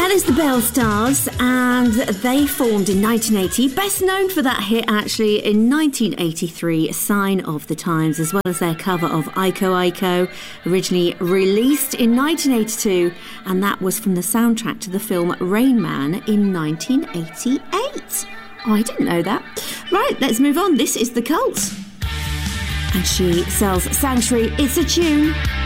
That is the Bell Stars, and they formed in 1980, best known for that hit actually in 1983, Sign of the Times, as well as their cover of Aiko Aiko, originally released in 1982, and that was from the soundtrack to the film Rain Man in 1988. Oh, I didn't know that. Right, let's move on. This is The Cult. And she sells Sanctuary. It's a tune.